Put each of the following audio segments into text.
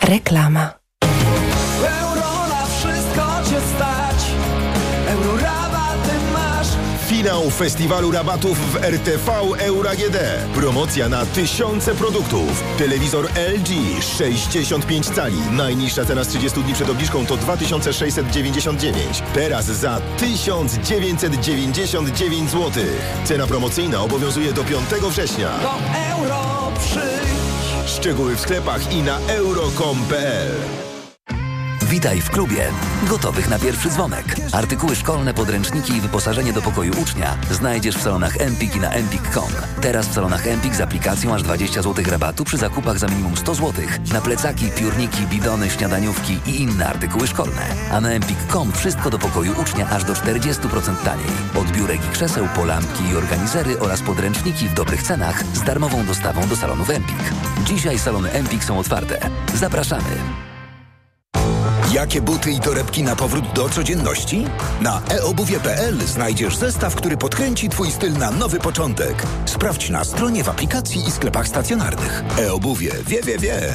Reklama. Euro na wszystko cię stać. Euro rabaty masz. Finał festiwalu rabatów w RTV Euro AGD. Promocja na tysiące produktów. Telewizor LG 65 cali. Najniższa cena z 30 dni przed obniżką to 2699. Teraz za 1999 zł. Cena promocyjna obowiązuje do 5 września. Do euro przyjdź. Szczegóły w sklepach i na euro.com.pl. Witaj w klubie. Gotowych na pierwszy dzwonek. Artykuły szkolne, podręczniki i wyposażenie do pokoju ucznia znajdziesz w salonach Empik i na empik.com. Teraz w salonach Empik z aplikacją aż 20 zł rabatu przy zakupach za minimum 100 zł. Na plecaki, piórniki, bidony, śniadaniówki i inne artykuły szkolne. A na empik.com wszystko do pokoju ucznia aż do 40% taniej. Od biurek i krzeseł po lampki i organizery oraz podręczniki w dobrych cenach z darmową dostawą do salonów Empik. Dzisiaj salony Empik są otwarte. Zapraszamy. Jakie buty i torebki na powrót do codzienności? Na eobuwie.pl znajdziesz zestaw, który podkręci Twój styl na nowy początek. Sprawdź na stronie, w aplikacji i sklepach stacjonarnych. eobuwie. Wie.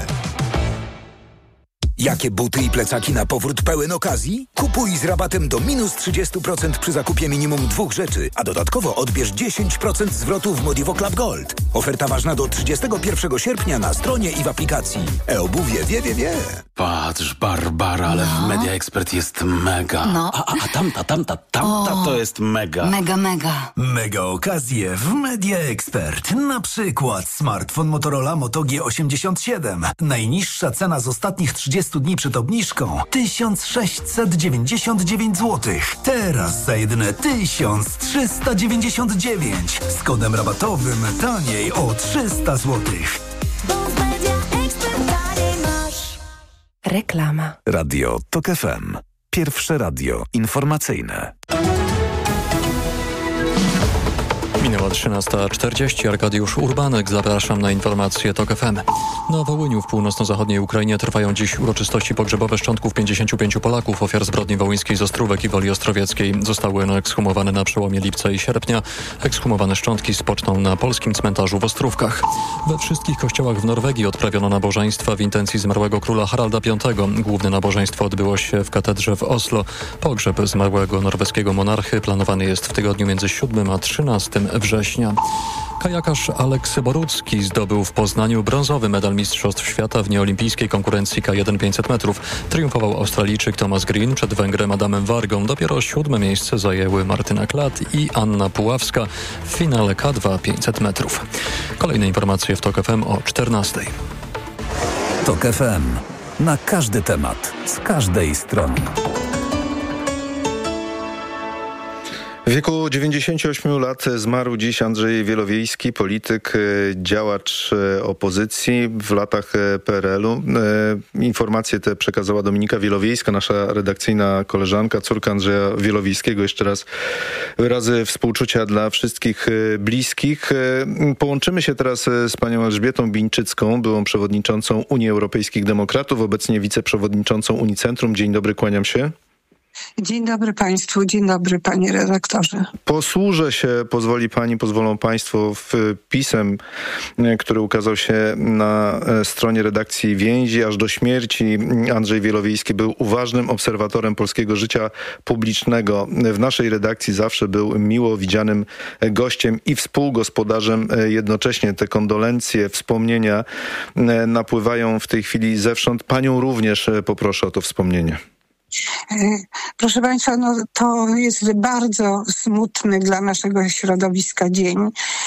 Jakie buty i plecaki na powrót pełen okazji? Kupuj z rabatem do minus 30% przy zakupie minimum 2 rzeczy, a dodatkowo odbierz 10% zwrotu w Modivo Club Gold. Oferta ważna do 31 sierpnia na stronie i w aplikacji. eobuwie. Wie. Patrz, Barbara, ale w Media Expert jest mega. No. A tamta to jest mega. Mega. Mega okazje w Media Expert. Na przykład smartfon Motorola Moto G87. Najniższa cena z ostatnich 30 dni przed obniżką 1699 zł. Teraz za jedyne 1399. Z kodem rabatowym taniej o 300 zł. Reklama. Radio TOK FM. Pierwsze radio informacyjne. Minęła 13:40. Arkadiusz Urbanek. Zapraszam na informacje TOK FM. Na Wołyniu w północno-zachodniej Ukrainie trwają dziś uroczystości pogrzebowe szczątków 55 Polaków, ofiar zbrodni wołyńskiej z Ostrówek i Woli Ostrowieckiej. Zostały one ekshumowane na przełomie lipca i sierpnia. Ekshumowane szczątki spoczną na polskim cmentarzu w Ostrówkach. We wszystkich kościołach w Norwegii odprawiono nabożeństwa w intencji zmarłego króla Haralda V. Główne nabożeństwo odbyło się w katedrze w Oslo. Pogrzeb zmarłego norweskiego monarchy planowany jest w tygodniu między 7 a 13 września. Kajakarz Aleks Borucki zdobył w Poznaniu brązowy medal Mistrzostw Świata w nieolimpijskiej konkurencji K1 500 metrów. Triumfował Australijczyk Thomas Green przed Węgrem Adamem Wargą. Dopiero 7. miejsce zajęły Martyna Klat i Anna Puławska w finale K2 500 metrów. Kolejne informacje w TOK FM o 14:00. TOK FM. Na każdy temat, z każdej strony. W wieku 98 lat zmarł dziś Andrzej Wielowiejski, polityk, działacz opozycji w latach PRL-u. Informacje te przekazała Dominika Wielowiejska, nasza redakcyjna koleżanka, córka Andrzeja Wielowiejskiego. Jeszcze raz wyrazy współczucia dla wszystkich bliskich. Połączymy się teraz z panią Elżbietą Bińczycką, byłą przewodniczącą Unii Europejskich Demokratów, obecnie wiceprzewodniczącą Unicentrum. Dzień dobry, kłaniam się. Dzień dobry Państwu, dzień dobry Panie redaktorze. Posłużę się, pozwolą Państwo, wpisem, który ukazał się na stronie redakcji Więzi. Aż do śmierci Andrzej Wielowiejski był uważnym obserwatorem polskiego życia publicznego. W naszej redakcji zawsze był miło widzianym gościem i współgospodarzem. Jednocześnie te kondolencje, wspomnienia napływają w tej chwili zewsząd. Panią również poproszę o to wspomnienie. Proszę Państwa, to jest bardzo smutny dla naszego środowiska dzień.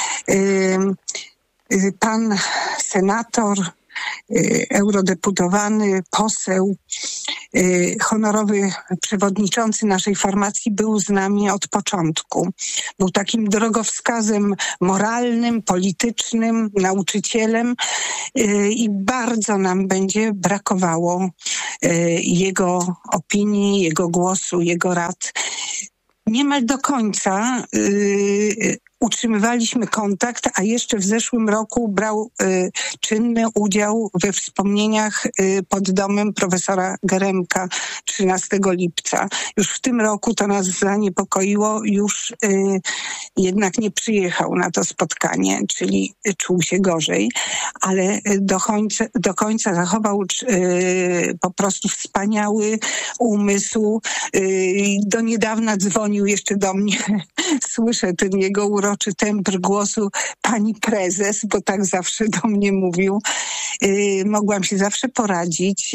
Pan senator, eurodeputowany, poseł, honorowy przewodniczący naszej formacji był z nami od początku. Był takim drogowskazem moralnym, politycznym, nauczycielem i bardzo nam będzie brakowało jego opinii, jego głosu, jego rad. Niemal do końca utrzymywaliśmy kontakt, a jeszcze w zeszłym roku brał czynny udział we wspomnieniach pod domem profesora Geremka 13 lipca. Już w tym roku to nas zaniepokoiło, już jednak nie przyjechał na to spotkanie, czyli czuł się gorzej, ale do końca zachował po prostu wspaniały umysł. Do niedawna dzwonił jeszcze do mnie, słyszę ten jego uroczy tembr głosu, pani prezes, bo tak zawsze do mnie mówił. Mogłam się zawsze poradzić.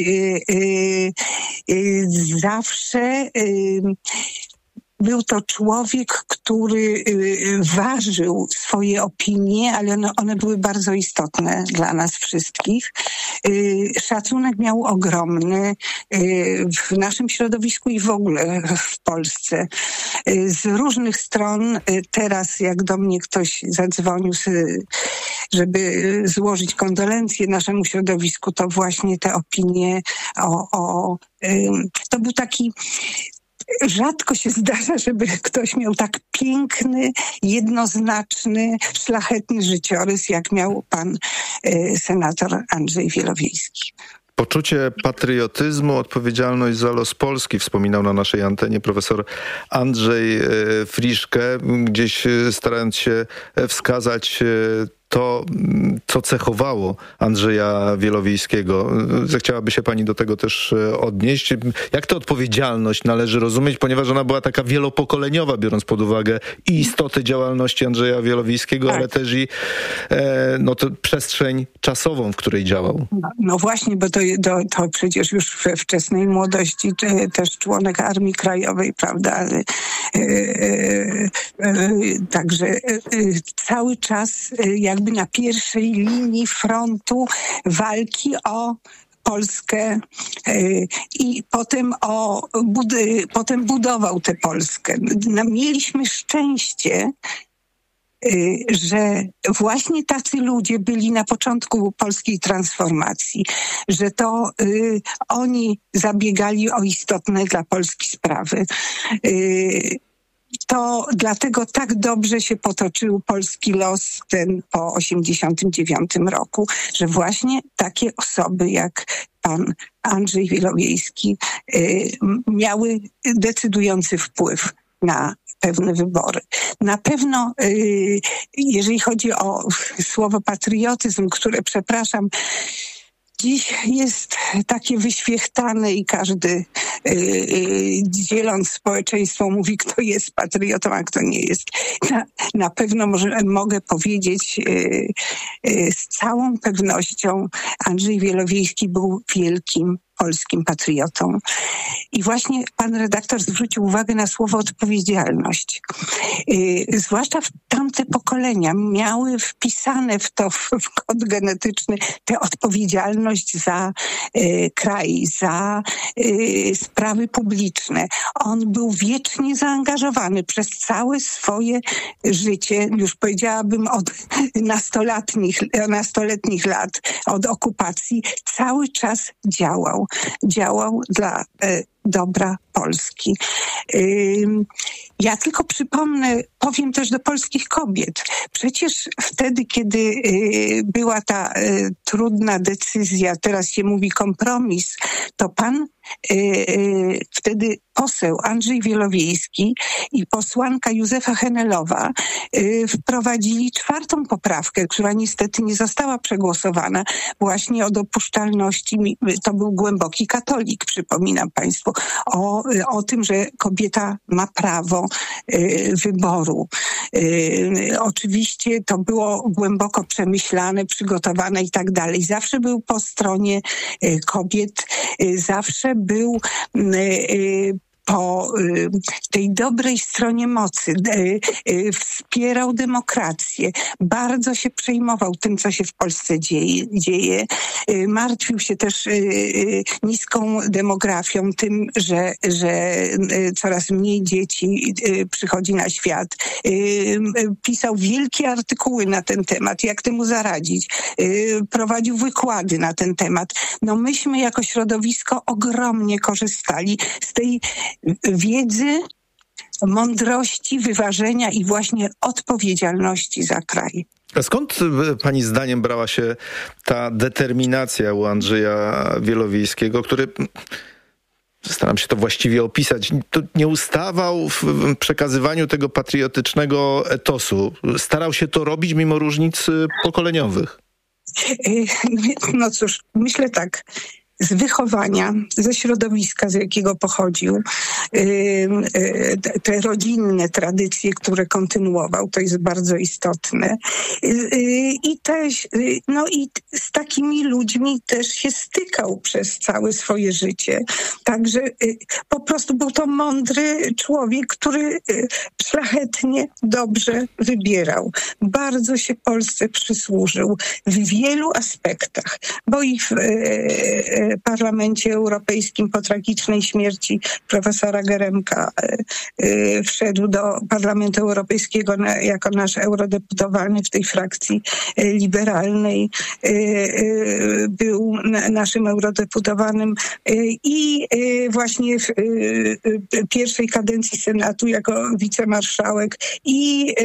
Zawsze był to człowiek, który ważył swoje opinie, ale one były bardzo istotne dla nas wszystkich. Szacunek miał ogromny w naszym środowisku i w ogóle w Polsce. Z różnych stron teraz, jak do mnie ktoś zadzwonił, żeby złożyć kondolencje naszemu środowisku, to właśnie te opinie to był taki... Rzadko się zdarza, żeby ktoś miał tak piękny, jednoznaczny, szlachetny życiorys, jak miał pan senator Andrzej Wielowiejski. Poczucie patriotyzmu, odpowiedzialność za los Polski wspominał na naszej antenie profesor Andrzej Friszke, gdzieś starając się wskazać to, co cechowało Andrzeja Wielowiejskiego. Zechciałaby się pani do tego też odnieść. Jak tę odpowiedzialność należy rozumieć, ponieważ ona była taka wielopokoleniowa, biorąc pod uwagę i istotę działalności Andrzeja Wielowiejskiego, tak, ale też i to przestrzeń czasową, w której działał. No właśnie, bo to przecież już we wczesnej młodości też członek Armii Krajowej, prawda? Także cały czas jakby na pierwszej linii frontu walki o Polskę i potem budował tę Polskę. Mieliśmy szczęście, że właśnie tacy ludzie byli na początku polskiej transformacji, że to oni zabiegali o istotne dla Polski sprawy. To dlatego tak dobrze się potoczył polski los ten po 1989 roku, że właśnie takie osoby jak pan Andrzej Wielowiejski miały decydujący wpływ na pewne wybory. Na pewno, jeżeli chodzi o słowo patriotyzm, które, przepraszam, dziś jest takie wyświechtane i każdy dzieląc społeczeństwo mówi, kto jest patriotą, a kto nie jest. Na pewno mogę powiedzieć z całą pewnością, Andrzej Wielowiejski był wielkim polskim patriotą. I właśnie pan redaktor zwrócił uwagę na słowo odpowiedzialność. Zwłaszcza tamte pokolenia miały wpisane w kod genetyczny tę odpowiedzialność za kraj, za sprawy publiczne. On był wiecznie zaangażowany przez całe swoje życie, już powiedziałabym od nastoletnich lat, od okupacji, cały czas działał dla dobra Polski. Ja tylko powiem też do polskich kobiet. Przecież wtedy, kiedy była ta trudna decyzja, teraz się mówi kompromis, to pan wtedy poseł Andrzej Wielowiejski i posłanka Józefa Hennelowa wprowadzili 4. poprawkę, która niestety nie została przegłosowana, właśnie o dopuszczalności, to był głęboki katolik, przypominam państwu, o tym, że kobieta ma prawo wyboru. Oczywiście to było głęboko przemyślane, przygotowane i tak dalej. Zawsze był po stronie kobiet, zawsze był po tej dobrej stronie mocy, wspierał demokrację, bardzo się przejmował tym, co się w Polsce dzieje. Martwił się też niską demografią, tym, że coraz mniej dzieci przychodzi na świat. Pisał wielkie artykuły na ten temat, jak temu zaradzić. Prowadził wykłady na ten temat. No myśmy jako środowisko ogromnie korzystali z tej wiedzy mądrości, wyważenia i właśnie odpowiedzialności za kraj. A skąd pani zdaniem brała się ta determinacja u Andrzeja Wielowiejskiego, który, staram się to właściwie opisać, to nie ustawał w przekazywaniu tego patriotycznego etosu. Starał się to robić mimo różnic pokoleniowych. No cóż, myślę tak. Z wychowania, ze środowiska, z jakiego pochodził, te rodzinne tradycje, które kontynuował, to jest bardzo istotne. I też, i z takimi ludźmi też się stykał przez całe swoje życie. Także po prostu był to mądry człowiek, który szlachetnie, dobrze wybierał. Bardzo się Polsce przysłużył w wielu aspektach, bo i w Parlamencie Europejskim po tragicznej śmierci profesora Geremka wszedł do Parlamentu Europejskiego jako nasz eurodeputowany w tej frakcji liberalnej. Był naszym eurodeputowanym i właśnie w pierwszej kadencji Senatu jako wicemarszałek i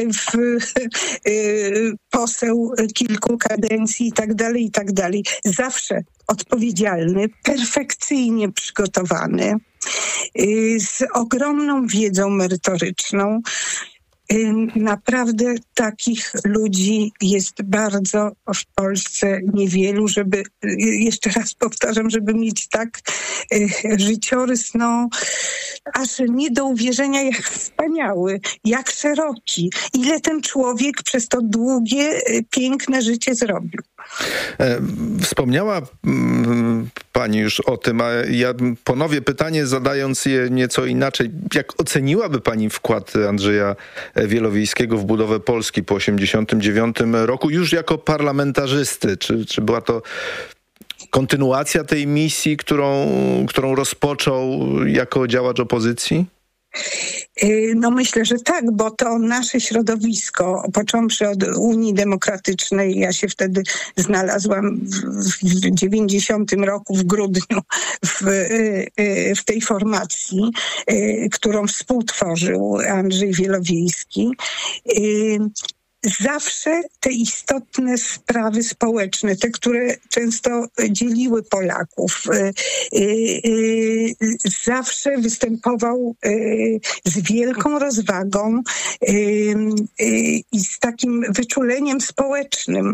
poseł kilku kadencji i tak dalej. Zawsze odpowiedzialny, perfekcyjnie przygotowany, z ogromną wiedzą merytoryczną. Naprawdę takich ludzi jest bardzo w Polsce niewielu, żeby, jeszcze raz powtarzam, żeby mieć tak życiorys, aż nie do uwierzenia, jak wspaniały, jak szeroki. Ile ten człowiek przez to długie, piękne życie zrobił. Wspomniała pani już o tym, a ja ponowię pytanie, zadając je nieco inaczej. Jak oceniłaby pani wkład Andrzeja Wielowiejskiego w budowę Polski po 1989 roku, już jako parlamentarzysty? Czy była to kontynuacja tej misji, którą rozpoczął jako działacz opozycji? Myślę, że tak, bo to nasze środowisko, począwszy od Unii Demokratycznej, ja się wtedy znalazłam w 90 roku w grudniu w tej formacji, którą współtworzył Andrzej Wielowiejski. Zawsze te istotne sprawy społeczne, te, które często dzieliły Polaków, zawsze występował z wielką rozwagą i z takim wyczuleniem społecznym.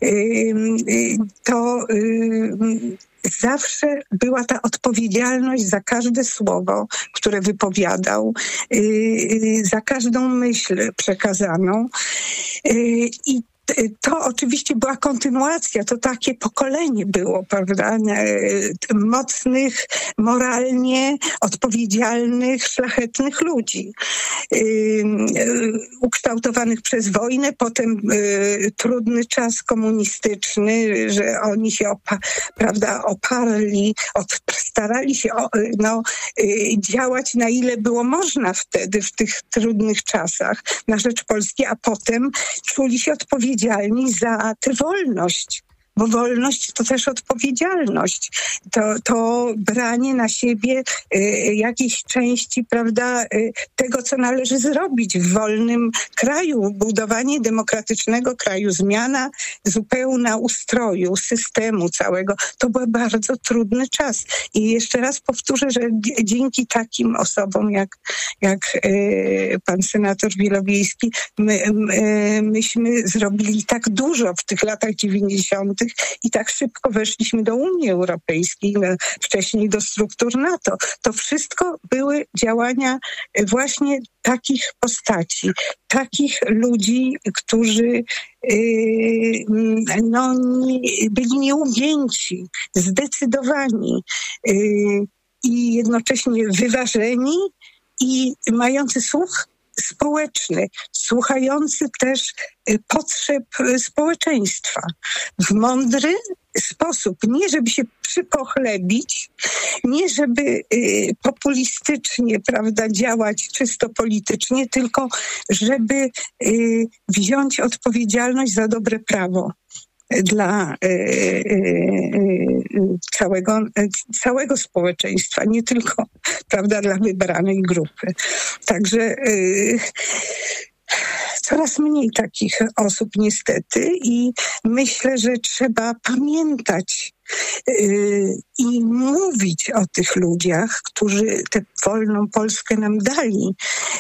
To zawsze była ta odpowiedzialność za każde słowo, które wypowiadał, za każdą myśl przekazaną. I to oczywiście była kontynuacja, to takie pokolenie było, prawda, mocnych, moralnie odpowiedzialnych, szlachetnych ludzi, ukształtowanych przez wojnę, potem trudny czas komunistyczny, że oni się oparli, starali się działać na ile było można wtedy, w tych trudnych czasach na rzecz Polski, a potem czuli się odpowiedzialni za tę wolność. Bo wolność to też odpowiedzialność. To branie na siebie jakiejś części, prawda, tego, co należy zrobić w wolnym kraju. Budowanie demokratycznego kraju, zmiana zupełna ustroju, systemu całego. To był bardzo trudny czas. I jeszcze raz powtórzę, że dzięki takim osobom jak pan senator Wielowiejski, myśmy zrobili tak dużo w tych latach 90. i tak szybko weszliśmy do Unii Europejskiej, wcześniej do struktur NATO. To wszystko były działania właśnie takich postaci, takich ludzi, którzy byli nieugięci, zdecydowani i jednocześnie wyważeni i mający słuch społeczny, słuchający też potrzeb społeczeństwa w mądry sposób, nie żeby się przypochlebić, nie żeby populistycznie, prawda, działać czysto politycznie, tylko żeby wziąć odpowiedzialność za dobre prawo dla całego społeczeństwa, nie tylko, prawda, dla wybranej grupy. Także coraz mniej takich osób niestety i myślę, że trzeba pamiętać i mówić o tych ludziach, którzy tę wolną Polskę nam dali,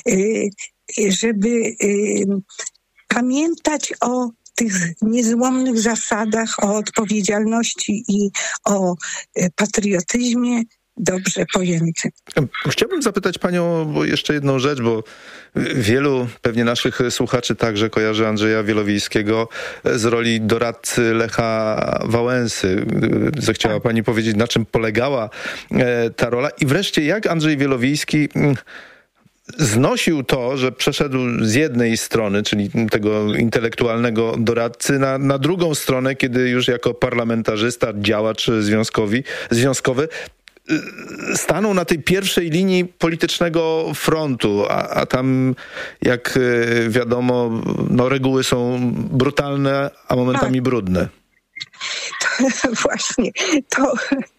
żeby pamiętać o tych niezłomnych zasadach, o odpowiedzialności i o patriotyzmie dobrze pojętym. Chciałbym zapytać panią jeszcze jedną rzecz, bo wielu pewnie naszych słuchaczy także kojarzy Andrzeja Wielowiejskiego z roli doradcy Lecha Wałęsy. Zechciała pani powiedzieć, na czym polegała ta rola i wreszcie jak Andrzej Wielowiejski znosił to, że przeszedł z jednej strony, czyli tego intelektualnego doradcy, na drugą stronę, kiedy już jako parlamentarzysta, działacz związkowy stanął na tej pierwszej linii politycznego frontu, a tam, jak wiadomo, reguły są brutalne, a momentami brudne. Właśnie, to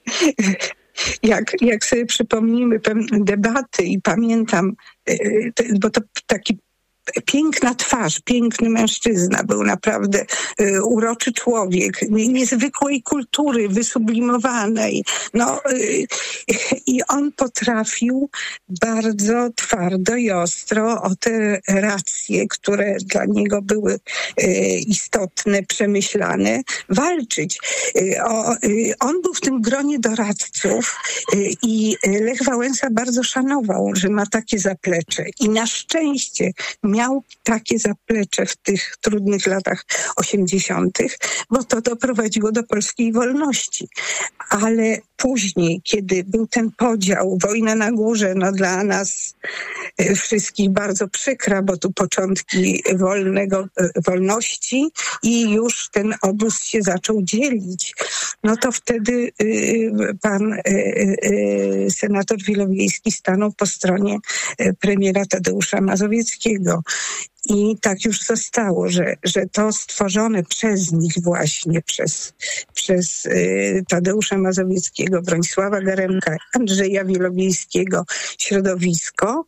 jak sobie przypomnimy pewne debaty i pamiętam, bo to taki piękna twarz, piękny mężczyzna, był naprawdę uroczy człowiek, niezwykłej kultury, wysublimowanej. I on potrafił bardzo twardo i ostro o te racje, które dla niego były istotne, przemyślane, walczyć. On był w tym gronie doradców i Lech Wałęsa bardzo szanował, że ma takie zaplecze. I na szczęście miał takie zaplecze w tych trudnych latach 80., bo to doprowadziło do polskiej wolności. Ale później, kiedy był ten podział, wojna na górze, dla nas wszystkich bardzo przykra, bo tu początki wolności i już ten obóz się zaczął dzielić. To wtedy pan senator Wielowiejski stanął po stronie premiera Tadeusza Mazowieckiego. I tak już zostało, że to stworzone przez nich właśnie, przez Tadeusza Mazowieckiego, Bronisława Geremka, Andrzeja Wielowiejskiego środowisko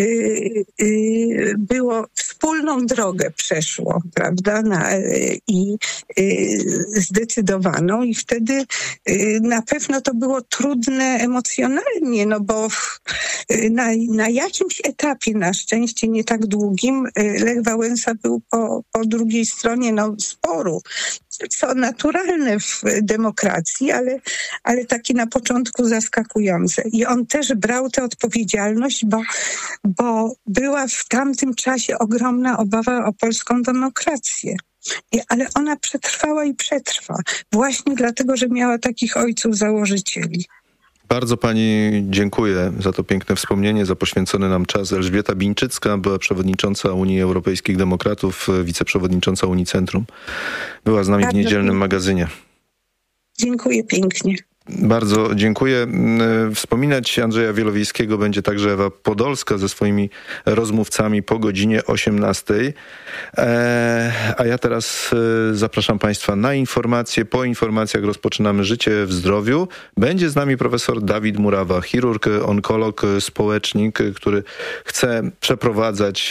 było wspólną drogę przeszło, prawda, i zdecydowaną i wtedy na pewno to było trudne emocjonalnie, bo na jakimś etapie, na szczęście nie tak długim, Lech Wałęsa był po drugiej stronie sporu, co naturalne w demokracji, ale taki na początku zaskakujące. I on też brał tę odpowiedzialność, bo była w tamtym czasie ogromna obawa o polską demokrację. Ale ona przetrwała i przetrwa. Właśnie dlatego, że miała takich ojców założycieli. Bardzo pani dziękuję za to piękne wspomnienie, za poświęcony nam czas. Elżbieta Bińczycka była przewodnicząca Unii Europejskich Demokratów, wiceprzewodnicząca Unicentrum. Była z nami w niedzielnym magazynie. Dziękuję pięknie. Bardzo dziękuję. Wspominać Andrzeja Wielowiejskiego będzie także Ewa Podolska ze swoimi rozmówcami po godzinie 18. A ja teraz zapraszam państwa na informacje. Po informacjach rozpoczynamy Życie w zdrowiu. Będzie z nami profesor Dawid Murawa, chirurg, onkolog, społecznik, który chce przeprowadzać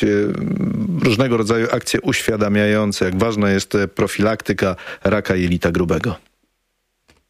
różnego rodzaju akcje uświadamiające, jak ważna jest profilaktyka raka jelita grubego.